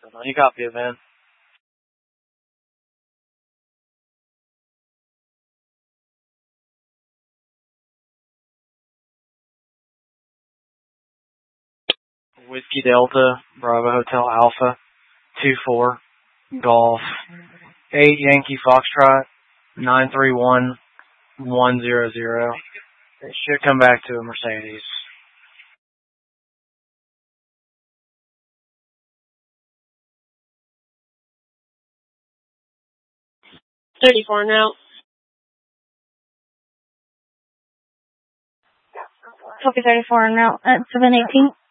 You copy it, man. Whiskey Delta, Bravo Hotel Alpha, 24, Golf, 8 Yankee Foxtrot, 931-100. It should come back to a Mercedes. $34 now. Copy 34 now at 718.